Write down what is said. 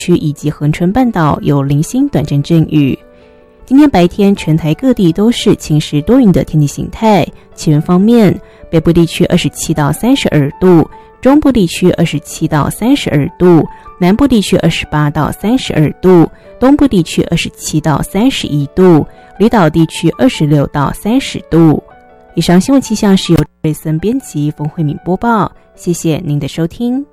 区以及恒春半岛有零星短暂阵雨。今天白天全台各地都是晴时多云的天气形态。气温方面，北部地区27到32度，中部地区27到32度，南部地区28到32度，东部地区27到31度，离岛地区26到30度。以上新闻气象是由瑞森编辑冯慧敏播报，谢谢您的收听。